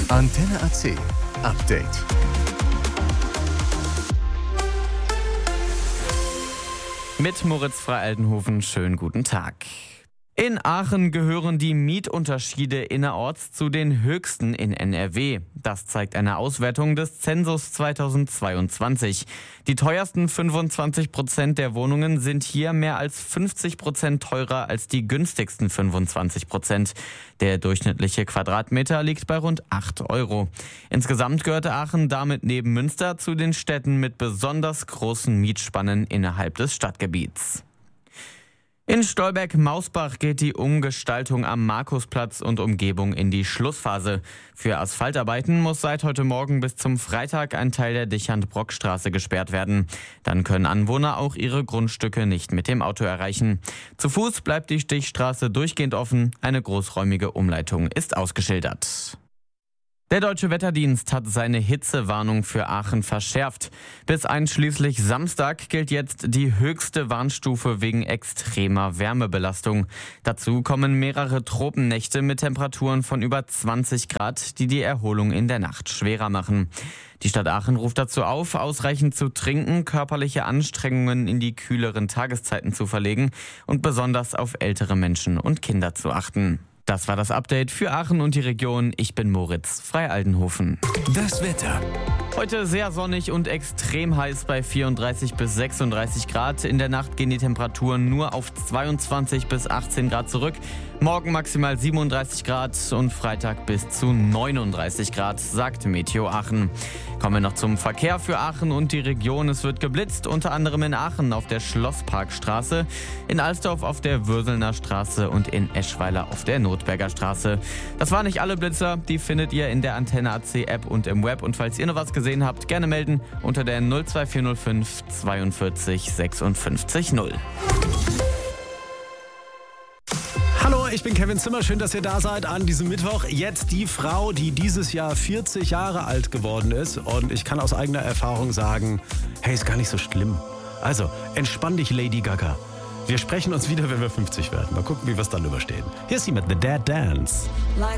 Antenne AC Update. Mit Moritz Frei-Altenhofen, schönen guten Tag. In Aachen gehören die Mietunterschiede innerorts zu den höchsten in NRW. Das zeigt eine Auswertung des Zensus 2022. Die teuersten 25% der Wohnungen sind hier mehr als 50% teurer als die günstigsten 25%. Der durchschnittliche Quadratmeter liegt bei rund 8 Euro. Insgesamt gehörte Aachen damit neben Münster zu den Städten mit besonders großen Mietspannen innerhalb des Stadtgebiets. In Stolberg-Mausbach geht die Umgestaltung am Markusplatz und Umgebung in die Schlussphase. Für Asphaltarbeiten muss seit heute Morgen bis zum Freitag ein Teil der Dichand-Brock-Straße gesperrt werden. Dann können Anwohner auch ihre Grundstücke nicht mit dem Auto erreichen. Zu Fuß bleibt die Stichstraße durchgehend offen. Eine großräumige Umleitung ist ausgeschildert. Der Deutsche Wetterdienst hat seine Hitzewarnung für Aachen verschärft. Bis einschließlich Samstag gilt jetzt die höchste Warnstufe wegen extremer Wärmebelastung. Dazu kommen mehrere Tropennächte mit Temperaturen von über 20 Grad, die die Erholung in der Nacht schwerer machen. Die Stadt Aachen ruft dazu auf, ausreichend zu trinken, körperliche Anstrengungen in die kühleren Tageszeiten zu verlegen und besonders auf ältere Menschen und Kinder zu achten. Das war das Update für Aachen und die Region. Ich bin Moritz Frei-Altenhofen. Das Wetter. Heute sehr sonnig und extrem heiß bei 34 bis 36 Grad. In der Nacht gehen die Temperaturen nur auf 22 bis 18 Grad zurück. Morgen maximal 37 Grad und Freitag bis zu 39 Grad, sagt Meteo Aachen. Kommen wir noch zum Verkehr für Aachen und die Region. Es wird geblitzt, unter anderem in Aachen auf der Schlossparkstraße, in Alsdorf auf der Würselner Straße und in Eschweiler auf der Notberger Straße. Das waren nicht alle Blitzer, die findet ihr in der Antenne AC App und im Web. Und falls ihr noch was gesehen habt, gerne melden unter der 02405 42 56 0. Hallo, ich bin Kevin Zimmer. Schön, dass ihr da seid an diesem Mittwoch. Jetzt die Frau, die dieses Jahr 40 Jahre alt geworden ist. Und ich kann aus eigener Erfahrung sagen, hey, ist gar nicht so schlimm. Also, entspann dich, Lady Gaga. Wir sprechen uns wieder, wenn wir 50 werden. Mal gucken, wie wir es dann überstehen. Hier ist sie mit The Dead Dance. Like